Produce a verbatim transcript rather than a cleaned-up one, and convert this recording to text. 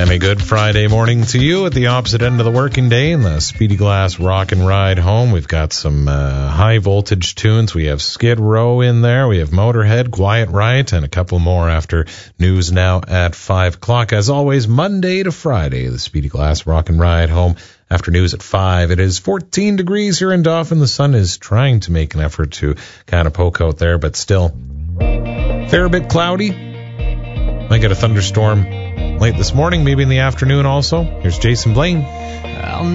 And a good Friday morning to you at the opposite end of the working day in the Speedy Glass Rock and Ride home. We've got some uh, high voltage tunes. We have Skid Row in there. We have Motorhead, Quiet Riot, and a couple more after news now at five o'clock. As always, Monday to Friday, the Speedy Glass Rock and Ride home. After news at five, it is fourteen degrees here in Dauphin. The sun is trying to make an effort to kind of poke out there, but still fair bit cloudy. Might get a thunderstorm late this morning, maybe in the afternoon also. Here's Jason Blaine.